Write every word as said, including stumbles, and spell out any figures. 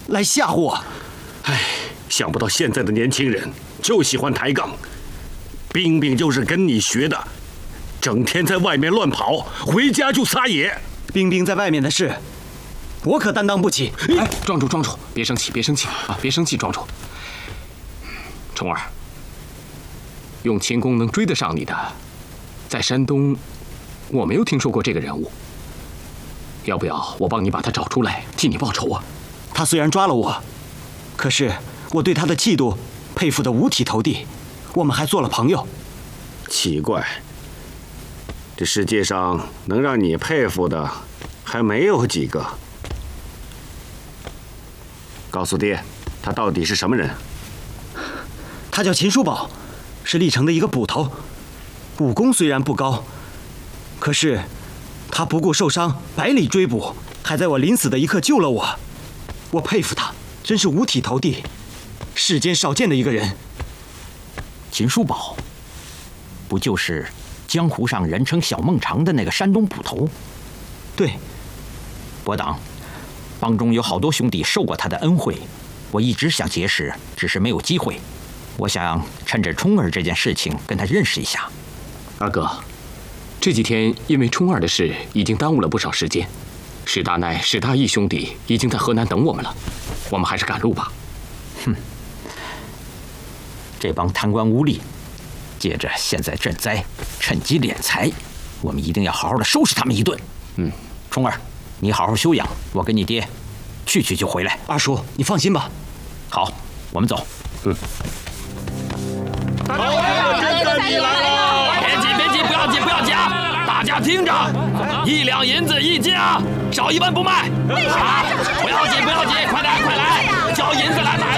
来吓唬我。 唉，想不到现在的年轻人就喜欢抬杠。冰冰就是跟你学的，整天在外面乱跑，回家就撒野。 冰冰在外面的事，我可担当不起。 哎，庄主，庄主，别生气，别生气啊，别生气，庄主。虫儿，用轻功能追得上你的，在山东，我没有听说过这个人物。要不要我帮你把他找出来，替你报仇啊？ 他虽然抓了我，可是我对他的气度佩服得五体投地，我们还做了朋友。 奇怪，这世界上能让你佩服的还没有几个。告诉爹，他到底是什么人？ 他叫秦叔宝，是历城的一个捕头，武功虽然不高，可是他不顾受伤，百里追捕，还在我临死的一刻救了我。我佩服他，真是五体投地，世间少见的一个人。 秦叔宝，不就是江湖上人称小孟尝的那个山东捕头？ 对。 伯党，帮中有好多兄弟受过他的恩惠，我一直想结识，只是没有机会。我想趁着冲儿这件事情跟他认识一下。 二哥，这几天因为冲儿的事已经耽误了不少时间，史大奈、史大义兄弟已经在河南等我们了，我们还是赶路吧。 哼，这帮贪官污吏，借着现在赈灾，趁机敛财，我们一定要好好的收拾他们一顿。 嗯， 冲儿，你好好休养，我跟你爹去去就回来。 二叔，你放心吧。 好，我们走。 嗯。 大家好，真的你来了！ 别急，别急，不要急，不要急啊！大家听着，一两银子一斤啊，少一文不卖。 为什么？ 不要急，不要急，快来，快来，交银子来买